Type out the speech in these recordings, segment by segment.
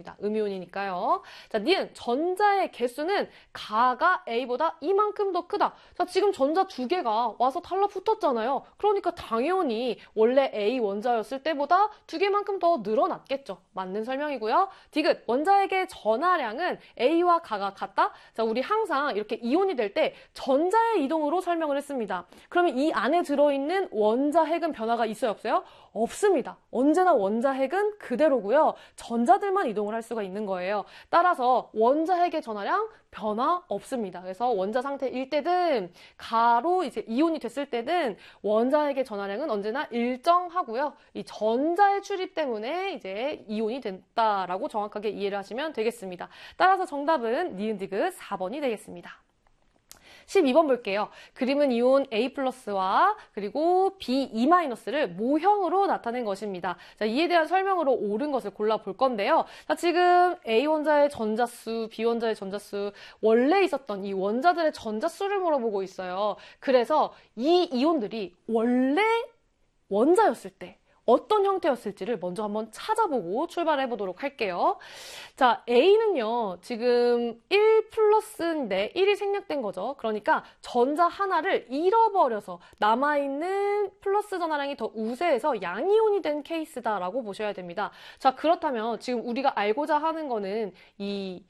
있습니다. 음이온이니까요. 자, 니은 전자의 개수는 가가 A보다 이만큼 더 크다. 자, 지금 전자 두 개가 와서 달라붙었잖아요. 그러니까 당연히 원래 A 원자였을 때보다 두 개만큼 더 늘어났겠죠. 맞는 설명이고요. 디귿 원자핵의 전하량은 A와 가가 같다. 자, 우리 항상 이렇게 이온이 될 때 전자의 이동으로 설명을 했습니다. 그러면 이 안에 들어있는 원자핵은 변화가 있어요, 없어요? 없습니다. 언제나 원자핵은 그대로고요. 전자들만 이동을 할 수가 있는 거예요. 따라서 원자핵의 전하량 변화 없습니다. 그래서 원자 상태일 때든 가로 이제 이온이 됐을 때든 원자핵의 전하량은 언제나 일정하고요. 이 전자의 출입 때문에 이제 이온이 됐다라고 정확하게 이해를 하시면 되겠습니다. 따라서 정답은 니은 디귿 4번이 되겠습니다. 12번 볼게요. 그림은 이온 A+와 그리고 B2-를 모형으로 나타낸 것입니다. 자, 이에 대한 설명으로 옳은 것을 골라볼 건데요. 자, 지금 A 원자의 전자수, B 원자의 전자수, 원래 있었던 이 원자들의 전자수를 물어보고 있어요. 그래서 이 이온들이 원래 원자였을 때 어떤 형태였을지를 먼저 한번 찾아보고 출발해 보도록 할게요. 자, A는요, 지금 1+인데 1이 생략된 거죠. 그러니까 전자 하나를 잃어버려서 남아있는 플러스 전하량이 더 우세해서 양이온이 된 케이스다라고 보셔야 됩니다. 자, 그렇다면 지금 우리가 알고자 하는 거는 이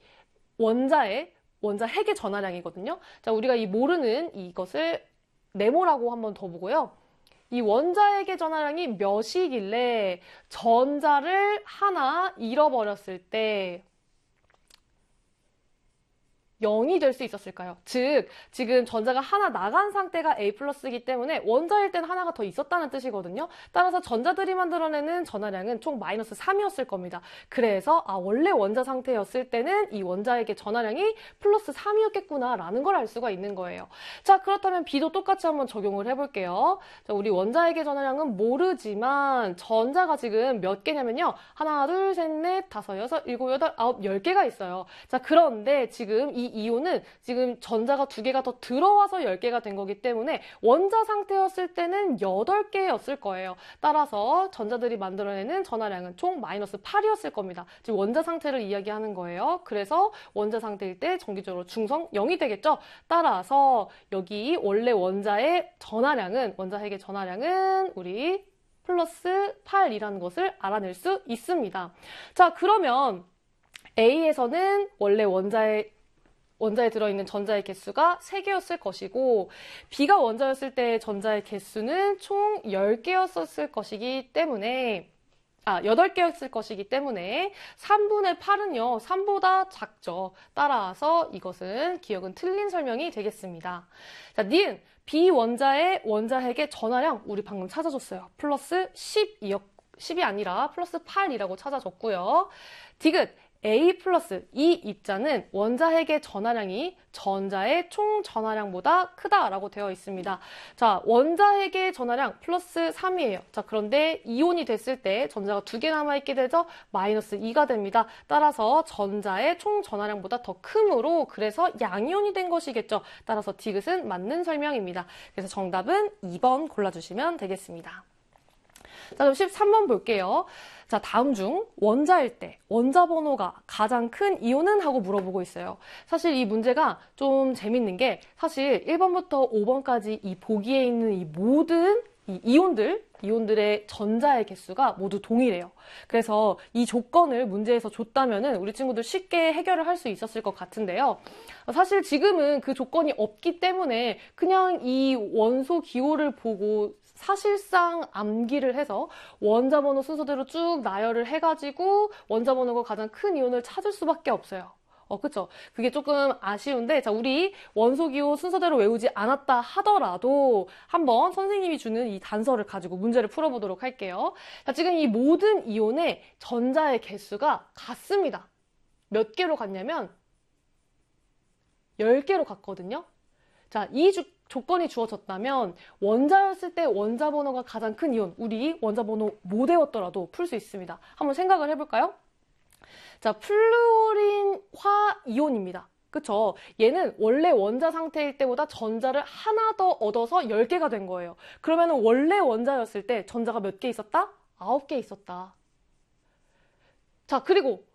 원자핵의 전하량이거든요. 자, 우리가 이 모르는 이것을 네모라고 한번 더 보고요. 이 원자핵의 전하량이 몇이길래 전자를 하나 잃어버렸을 때 0이 될 수 있었을까요? 즉, 지금 전자가 하나 나간 상태가 A+이기 때문에 원자일 땐 하나가 더 있었다는 뜻이거든요. 따라서 전자들이 만들어내는 전하량은 총 -3이었을 겁니다. 그래서 원래 원자 상태였을 때는 이 원자핵의 전하량이 +3이었겠구나 라는 걸 알 수가 있는 거예요. 자, 그렇다면 B도 똑같이 한번 적용을 해볼게요. 자, 우리 원자핵의 전하량은 모르지만 전자가 지금 몇 개냐면요. 하나, 둘, 셋, 넷, 다섯, 여섯, 일곱, 여덟, 아홉, 10개가 있어요. 자, 그런데 지금 이 이온은 지금 전자가 2개가 더 들어와서 10개가 된 거기 때문에 원자 상태였을 때는 8개였을 거예요. 따라서 전자들이 만들어내는 전하량은 총 -8이었을 겁니다. 지금 원자 상태를 이야기하는 거예요. 그래서 원자 상태일 때 정기적으로 중성 0이 되겠죠. 따라서 여기 원래 원자핵의 전하량은 우리 +8이라는 것을 알아낼 수 있습니다. 자, 그러면 A에서는 원래 원자에 들어있는 전자의 개수가 3개였을 것이고 B가 원자였을 때 전자의 개수는 총 10개였을 것이기 때문에 8개였을 것이기 때문에 3분의 8은요, 3보다 작죠. 따라서 이것은 기억은 틀린 설명이 되겠습니다. 자, 니은 B 원자의 원자핵의 전하량 우리 방금 찾아줬어요. +10이 아니라 +8이라고 찾아줬고요. 디귿 A+, 이 입자는 원자핵의 전하량이 전자의 총 전하량보다 크다라고 되어 있습니다. 자, 원자핵의 전하량 +3이에요. 자, 그런데 이온이 됐을 때 전자가 2개 남아있게 되죠? -2가 됩니다. 따라서 전자의 총 전하량보다 더 크므로 그래서 양이온이 된 것이겠죠. 따라서 디귿은 맞는 설명입니다. 그래서 정답은 2번 골라주시면 되겠습니다. 자, 그럼 13번 볼게요. 자, 다음 중 원자일 때 원자 번호가 가장 큰 이온은? 하고 물어보고 있어요. 사실 이 문제가 좀 재밌는 게 사실 1번부터 5번까지 이 보기에 있는 이 모든 이 이온들의 전자의 개수가 모두 동일해요. 그래서 이 조건을 문제에서 줬다면은 우리 친구들 쉽게 해결을 할 수 있었을 것 같은데요. 사실 지금은 그 조건이 없기 때문에 그냥 이 원소 기호를 보고 사실상 암기를 해서 원자 번호 순서대로 쭉 나열을 해가지고 원자 번호가 가장 큰 이온을 찾을 수밖에 없어요. 그쵸? 그게 조금 아쉬운데, 자, 우리 원소기호 순서대로 외우지 않았다 하더라도 한번 선생님이 주는 이 단서를 가지고 문제를 풀어보도록 할게요. 자, 지금 이 모든 이온의 전자의 개수가 같습니다. 몇 개로 같냐면 10개로 같거든요. 자, 이 조건이 주어졌다면 원자였을 때 원자 번호가 가장 큰 이온, 우리 원자 번호 못 외웠더라도 풀 수 있습니다. 한번 생각을 해볼까요? 자, 플루오린화 이온입니다. 그쵸? 얘는 원래 원자 상태일 때보다 전자를 하나 더 얻어서 10개가 된 거예요. 그러면 원래 원자였을 때 전자가 몇 개 있었다? 9개 있었다. 자, 그리고